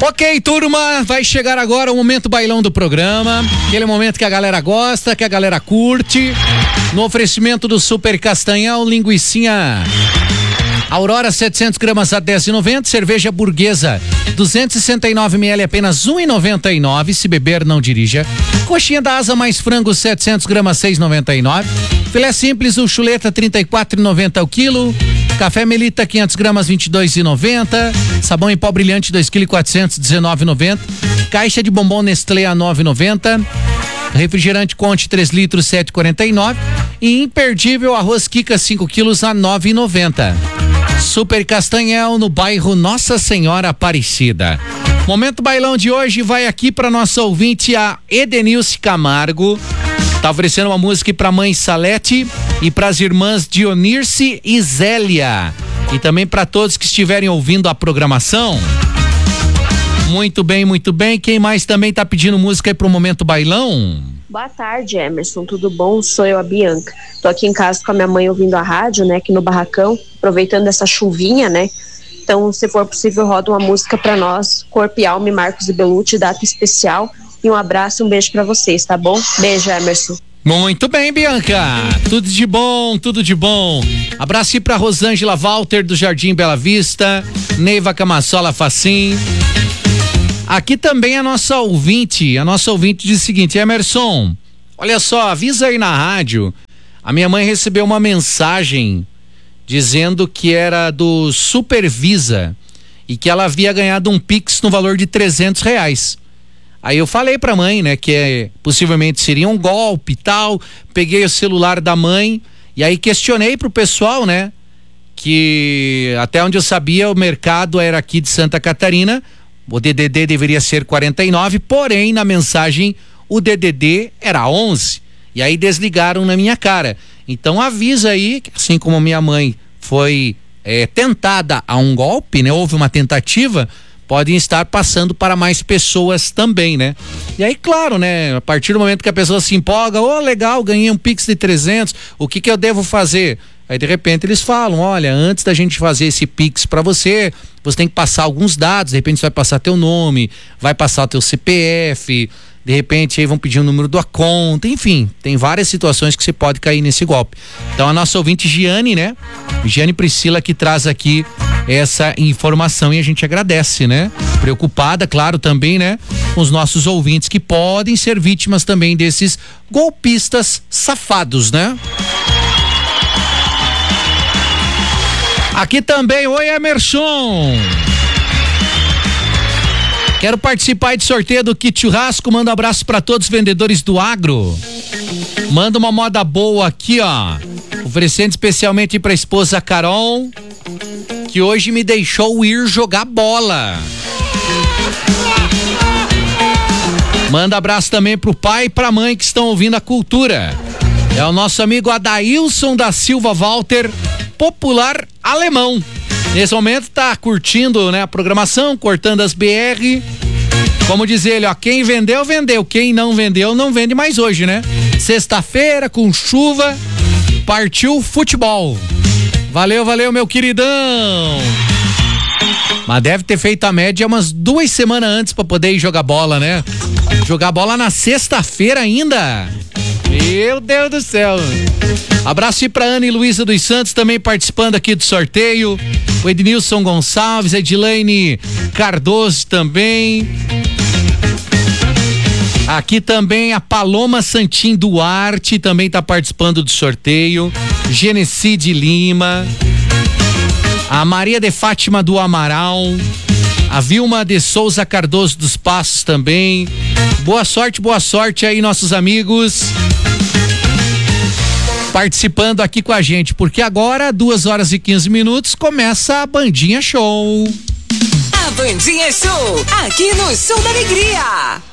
Ok, turma, vai chegar agora o momento bailão do programa, aquele momento que a galera gosta, que a galera curte, no oferecimento do Super Castanhal, linguicinha Aurora 700 gramas a 10,90, cerveja Burguesa 269 ml apenas 1,99, se beber não dirija. Coxinha da Asa mais frango 700 gramas 6,99. Filé simples o chuleta 34,90 o quilo. Café Melita 500 gramas 22,90. Sabão em pó brilhante 2 kg 419,90. Caixa de bombom Nestlé a 9,90. Refrigerante Conte 3 litros 7,49. E imperdível arroz Kika 5 quilos a 9,90. Super Castanhal, no bairro Nossa Senhora Aparecida. Momento bailão de hoje vai aqui para nossa ouvinte, a Edenilce Camargo. Tá oferecendo uma música para a mãe Salete e para as irmãs Dionirce e Zélia. E também para todos que estiverem ouvindo a programação. Muito bem, muito bem. Quem mais também tá pedindo música aí pro Momento Bailão? Boa tarde, Emerson, tudo bom? Sou eu, a Bianca. Tô aqui em casa com a minha mãe ouvindo a rádio, né, aqui no barracão, aproveitando essa chuvinha, né? Então, se for possível, roda uma música pra nós, Corpo e Alma e Marcos e Belucci, data especial. E um abraço, um beijo pra vocês, tá bom? Beijo, Emerson. Muito bem, Bianca. Tudo de bom, tudo de bom. Abraço aí pra Rosângela Walter do Jardim Bela Vista, Neiva Camassola Facim. Aqui também a nossa ouvinte diz o seguinte: Emerson, olha só, avisa aí na rádio, a minha mãe recebeu uma mensagem dizendo que era do Supervisa e que ela havia ganhado um Pix no valor de R$300. Aí eu falei pra mãe, né, que possivelmente seria um golpe e tal, peguei o celular da mãe e aí questionei pro pessoal, né, que até onde eu sabia o mercado era aqui de Santa Catarina. O DDD deveria ser 49, porém na mensagem o DDD era 11. E aí desligaram na minha cara. Então avisa aí, que assim como minha mãe foi tentada a um golpe, né? Houve uma tentativa, podem estar passando para mais pessoas também, né? E aí, claro, né? A partir do momento que a pessoa se empolga, legal, ganhei um Pix de 300, o que eu devo fazer? Aí de repente eles falam, olha, antes da gente fazer esse Pix pra você tem que passar alguns dados, de repente você vai passar teu nome, vai passar o teu CPF, de repente aí vão pedir o número da conta, enfim, tem várias situações que você pode cair nesse golpe. Então a nossa ouvinte Giane, né? Giane Priscila que traz aqui essa informação e a gente agradece, né? Preocupada, claro, também, né? Com os nossos ouvintes que podem ser vítimas também desses golpistas safados, né? Aqui também, oi Emerson. Quero participar aí de sorteio do kit churrasco, manda um abraço para todos os vendedores do agro. Manda uma moda boa aqui, ó. Oferecendo especialmente para a esposa Carol, que hoje me deixou ir jogar bola. Manda abraço também pro pai e pra mãe que estão ouvindo a cultura. É o nosso amigo Adailson da Silva Walter, popular alemão. Nesse momento tá curtindo, né, a programação, cortando as BR. Como diz ele, ó, quem vendeu, vendeu. Quem não vendeu, não vende mais hoje, né? Sexta-feira, com chuva, partiu futebol. Valeu, valeu, meu queridão. Mas deve ter feito a média umas 2 semanas antes pra poder ir jogar bola, né? Jogar bola na sexta-feira ainda. Meu Deus do céu. Abraço aí pra Ana e Luísa dos Santos também participando aqui do sorteio. O Ednilson Gonçalves, a Edilene Cardoso também. Aqui também a Paloma Santim Duarte também tá participando do sorteio. Genecide Lima. A Maria de Fátima do Amaral. A Vilma de Souza Cardoso dos Passos também. Boa sorte aí, nossos amigos participando aqui com a gente, porque agora, 2h15, começa a Bandinha Show. A Bandinha Show, aqui no Show da Alegria.